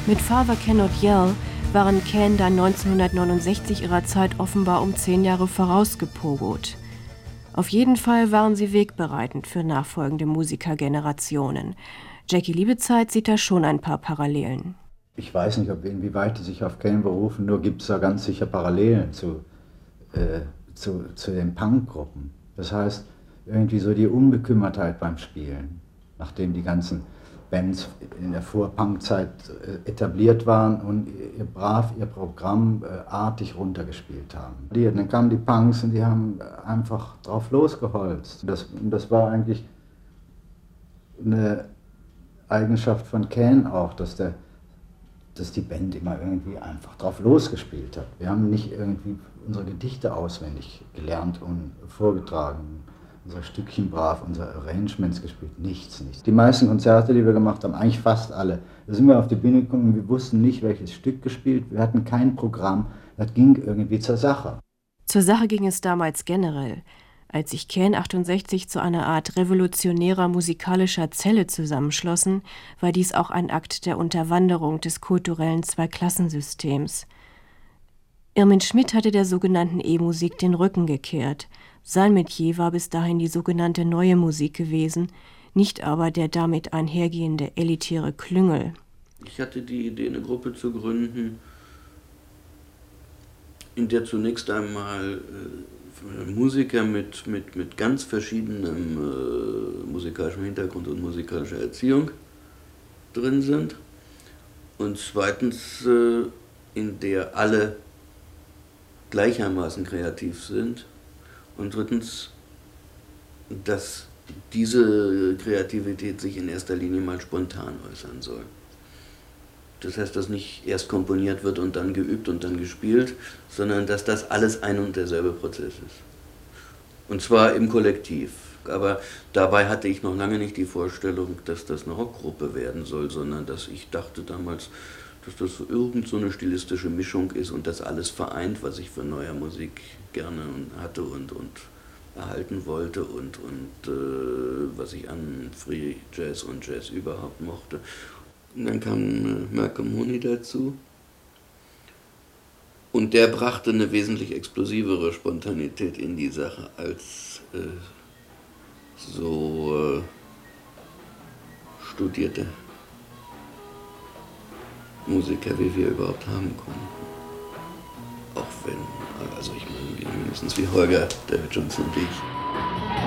Mit Father Cannot Yell waren Can dann 1969 ihrer Zeit offenbar um 10 Jahre vorausgepogot. Auf jeden Fall waren sie wegbereitend für nachfolgende Musikergenerationen. Jackie Liebezeit sieht da schon ein paar Parallelen. Ich weiß nicht, inwieweit die sich auf Can berufen, nur gibt es da ganz sicher Parallelen zu den Punkgruppen. Das heißt, irgendwie so die Unbekümmertheit beim Spielen, nachdem die ganzen Bands in der Vor-Punk-Zeit etabliert waren und ihr Programm artig runtergespielt haben. Dann kamen die Punks und die haben einfach drauf losgeholzt. Das war eigentlich eine Eigenschaft von Can auch, dass die Band immer irgendwie einfach drauf losgespielt hat. Wir haben nicht irgendwie unsere Gedichte auswendig gelernt und vorgetragen, unser Stückchen brav, unsere Arrangements gespielt, nichts. Die meisten Konzerte, die wir gemacht haben, eigentlich fast alle, da sind wir auf die Bühne gekommen und wir wussten nicht, welches Stück gespielt, wir hatten kein Programm, das ging irgendwie zur Sache. Zur Sache ging es damals generell. Als sich Can 68 zu einer Art revolutionärer musikalischer Zelle zusammenschlossen, war dies auch ein Akt der Unterwanderung des kulturellen Zweiklassensystems. Irmin Schmidt hatte der sogenannten E-Musik den Rücken gekehrt. Sein Metier war bis dahin die sogenannte Neue Musik gewesen, nicht aber der damit einhergehende elitäre Klüngel. Ich hatte die Idee, eine Gruppe zu gründen, in der zunächst einmal Musiker mit ganz verschiedenem musikalischen Hintergrund und musikalischer Erziehung drin sind. Und zweitens, in der alle gleichermaßen kreativ sind. Und drittens, dass diese Kreativität sich in erster Linie mal spontan äußern soll. Das heißt, dass nicht erst komponiert wird und dann geübt und dann gespielt, sondern dass das alles ein und derselbe Prozess ist. Und zwar im Kollektiv. Aber dabei hatte ich noch lange nicht die Vorstellung, dass das eine Rockgruppe werden soll, sondern dass ich dachte damals, dass das irgend so eine stilistische Mischung ist und das alles vereint, was ich von neuer Musik gerne hatte und erhalten wollte und was ich an Free Jazz und Jazz überhaupt mochte. Und dann kam Malcolm Mooney dazu und der brachte eine wesentlich explosivere Spontanität in die Sache als studierte Musiker, wie wir überhaupt haben konnten. Auch wenn, also ich meine, mindestens wie Holger David Johnson und ich.